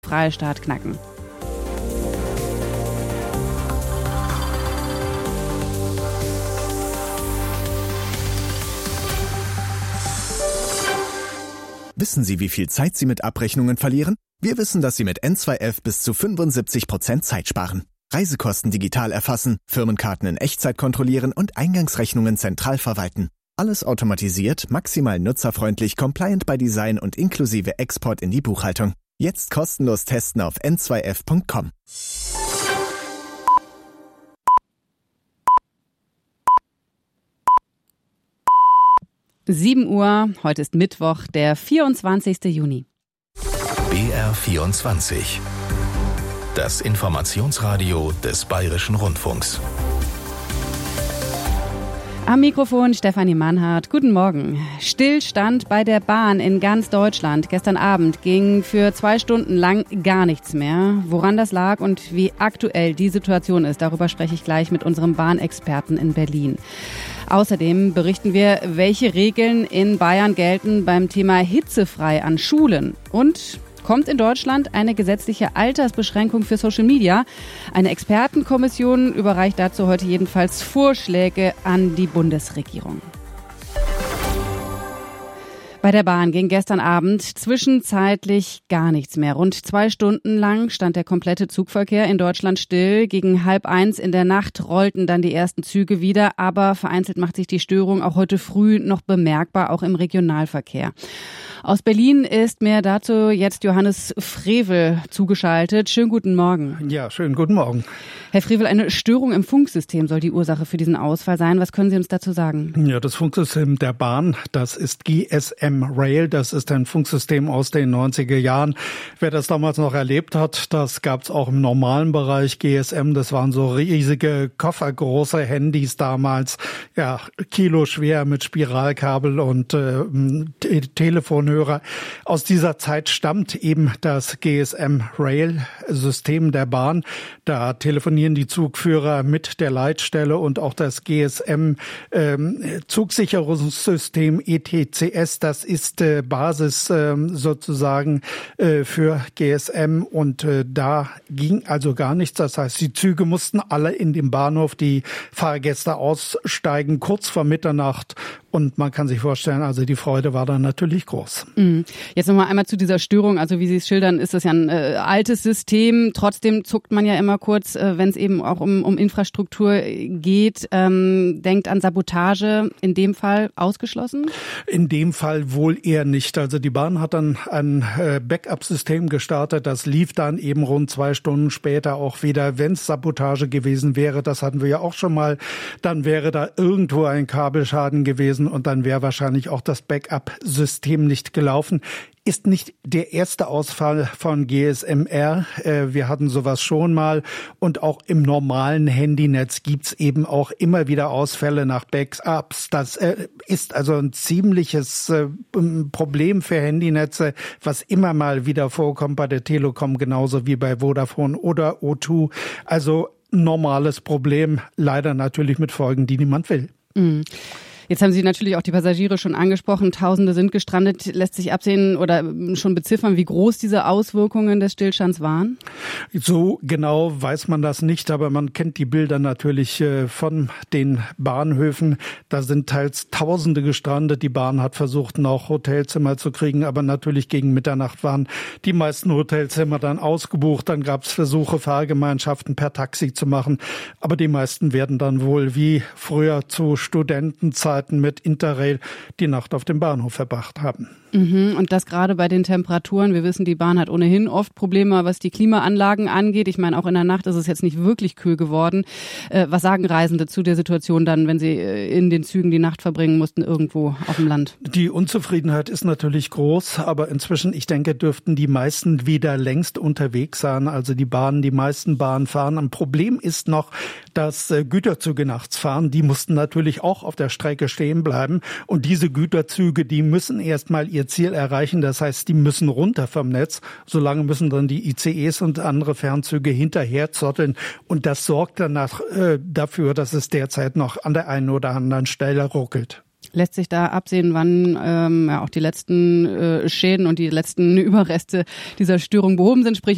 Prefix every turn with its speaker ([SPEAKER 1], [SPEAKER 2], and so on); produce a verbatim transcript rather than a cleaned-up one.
[SPEAKER 1] Freistaat knacken.
[SPEAKER 2] Wissen Sie, wie viel Zeit Sie mit Abrechnungen verlieren? Wir wissen, dass Sie mit N zwei F bis zu fünfundsiebzig Prozent Zeit sparen. Reisekosten digital erfassen, Firmenkarten in Echtzeit kontrollieren und Eingangsrechnungen zentral verwalten. Alles automatisiert, maximal nutzerfreundlich, compliant by Design und inklusive Export in die Buchhaltung. Jetzt kostenlos testen auf n zwei f punkt com.
[SPEAKER 1] sieben Uhr, heute ist Mittwoch, der vierundzwanzigsten Juni.
[SPEAKER 3] B R vierundzwanzig. Das Informationsradio des Bayerischen Rundfunks.
[SPEAKER 1] Am Mikrofon Stefanie Mannhardt. Guten Morgen. Stillstand bei der Bahn in ganz Deutschland. Gestern Abend ging für zwei Stunden lang gar nichts mehr. Woran das lag und wie aktuell die Situation ist, darüber spreche ich gleich mit unserem Bahnexperten in Berlin. Außerdem berichten wir, welche Regeln in Bayern gelten beim Thema hitzefrei an Schulen. Und kommt in Deutschland eine gesetzliche Altersbeschränkung für Social Media? Eine Expertenkommission überreicht dazu heute jedenfalls Vorschläge an die Bundesregierung. Bei der Bahn ging gestern Abend zwischenzeitlich gar nichts mehr. Rund zwei Stunden lang stand der komplette Zugverkehr in Deutschland still. Gegen halb eins in der Nacht rollten dann die ersten Züge wieder. Aber vereinzelt macht sich die Störung auch heute früh noch bemerkbar, auch im Regionalverkehr. Aus Berlin ist mir dazu jetzt Johannes Frevel zugeschaltet. Schönen guten Morgen.
[SPEAKER 4] Ja, schönen guten Morgen.
[SPEAKER 1] Herr Frevel, eine Störung im Funksystem soll die Ursache für diesen Ausfall sein. Was können Sie uns dazu sagen?
[SPEAKER 4] Ja, das Funksystem der Bahn, das ist G S M Rail. Das ist ein Funksystem aus den neunziger Jahren. Wer das damals noch erlebt hat, das gab es auch im normalen Bereich. G S M, das waren so riesige, koffergroße Handys damals. Ja, kiloschwer mit Spiralkabel und äh, T- Telefonhörer. Aus dieser Zeit stammt eben das G S M Rail System der Bahn. Da telefonieren die Zugführer mit der Leitstelle und auch das G S M ähm, Zugsicherungssystem E T C S. Das ist äh, Basis äh, sozusagen äh, für G S M und äh, da ging also gar nichts. Das heißt, die Züge mussten alle in dem Bahnhof, die Fahrgäste aussteigen kurz vor Mitternacht. Und man kann sich vorstellen, also die Freude war dann natürlich groß.
[SPEAKER 1] Jetzt nochmal einmal zu dieser Störung. Also wie Sie es schildern, ist das ja ein äh, altes System. Trotzdem zuckt man ja immer kurz, äh, wenn es eben auch um, um Infrastruktur geht. Ähm, denkt an Sabotage, in dem Fall ausgeschlossen?
[SPEAKER 4] In dem Fall wohl eher nicht. Also die Bahn hat dann ein äh, Backup-System gestartet. Das lief dann eben rund zwei Stunden später auch wieder. Wenn es Sabotage gewesen wäre, das hatten wir ja auch schon mal, dann wäre da irgendwo ein Kabelschaden gewesen. Und dann wäre wahrscheinlich auch das Backup-System nicht gelaufen. Ist nicht der erste Ausfall von G S M R. Wir hatten sowas schon mal. Und auch im normalen Handynetz gibt's eben auch immer wieder Ausfälle nach Backups. Das ist also ein ziemliches Problem für Handynetze, was immer mal wieder vorkommt bei der Telekom, genauso wie bei Vodafone oder O zwei. Also normales Problem, leider natürlich mit Folgen, die niemand will.
[SPEAKER 1] Mhm. Jetzt haben Sie natürlich auch die Passagiere schon angesprochen. Tausende sind gestrandet. Lässt sich absehen oder schon beziffern, wie groß diese Auswirkungen des Stillstands waren?
[SPEAKER 4] So genau weiß man das nicht, aber man kennt die Bilder natürlich von den Bahnhöfen. Da sind teils Tausende gestrandet. Die Bahn hat versucht, noch Hotelzimmer zu kriegen, aber natürlich gegen Mitternacht waren die meisten Hotelzimmer dann ausgebucht. Dann gab es Versuche, Fahrgemeinschaften per Taxi zu machen. Aber die meisten werden dann wohl wie früher zu Studentenzeiten mit Interrail die Nacht auf dem Bahnhof verbracht haben.
[SPEAKER 1] Mhm, und das gerade bei den Temperaturen. Wir wissen, die Bahn hat ohnehin oft Probleme, was die Klimaanlagen angeht. Ich meine, auch in der Nacht ist es jetzt nicht wirklich kühl geworden. Äh, was sagen Reisende zu der Situation dann, wenn sie in den Zügen die Nacht verbringen mussten, irgendwo auf dem Land?
[SPEAKER 4] Die Unzufriedenheit ist natürlich groß, aber inzwischen, ich denke, dürften die meisten wieder längst unterwegs sein. Also die Bahnen, die meisten Bahnen fahren. Ein Problem ist noch, dass äh, Güterzüge nachts fahren. Die mussten natürlich auch auf der Strecke stehen bleiben. Und diese Güterzüge, die müssen erstmal ihr Ziel erreichen. Das heißt, die müssen runter vom Netz. Solange müssen dann die I C Es und andere Fernzüge hinterher zotteln. Und das sorgt danach äh, dafür, dass es derzeit noch an der einen oder anderen Stelle ruckelt.
[SPEAKER 1] Lässt sich da absehen, wann ähm, ja, auch die letzten äh, Schäden und die letzten Überreste dieser Störung behoben sind? Sprich,